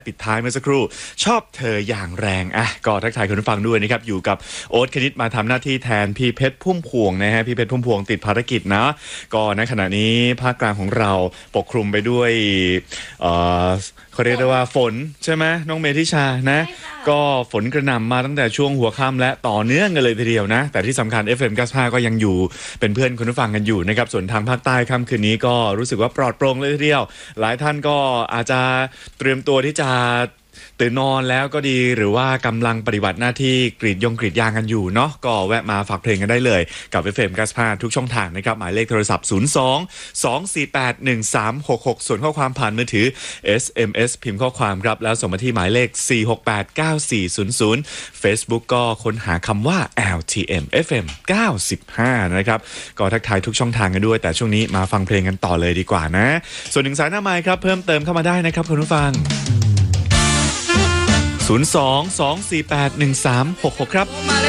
ปิดท้ายเมื่อสักครู่ชอบเธออย่างแรงก็ทักทายคุณผู้ฟังด้วยนะครับอยู่กับโอ๊ตคณิตมาทำหน้าที่แทนพี่เพชรพุ่มพวงนะฮะพี่เพชรพุ่มพวงติดภารกิจนะก็ในขณะนี้ภาคกลางของเราปกคลุมไปด้วยเขาเรียกได้ว่าฝนใช่ไหมน้องเมธิชานะก็ฝนกระหน่ำมาตั้งแต่ช่วงหัวค่ำและต่อเนื่องกันเลยทีเดียวนะแต่ที่สำคัญ FM 95ก็ยังอยู่เป็นเพื่อนคุณผู้ฟังกันอยู่นะครับส่วนทางภาคใต้ค่ำคืนนี้ก็รู้สึกว่าปลอดโปร่งเลยทีเดียวหลายท่านก็อาจจะเตรียมตัวที่จะตื่นนอนแล้วก็ดีหรือว่ากำลังปฏิบัติหน้าที่กรีดยางกันอยู่เนาะก็แวะมาฝากเพลงกันได้เลยกับ FM 95ทุกช่องทางนะครับหมายเลขโทรศัพท์02-248-1366ส่วนข้อความผ่านมือถือ SMS พิมพ์ข้อความครับแล้วส่งมาที่หมายเลข4689400 Facebook ก็ค้นหาคำว่า LTM FM 95นะครับก็ทักทายทุกช่องทางกันด้วยแต่ช่วงนี้มาฟังเพลงกันต่อเลยดีกว่านะส่วนหนึ่งสายหน้าไมค์ครับเพิ่มเติมเข้ามาได้นะครับคุณผู้ฟัง02-248-1366ครับ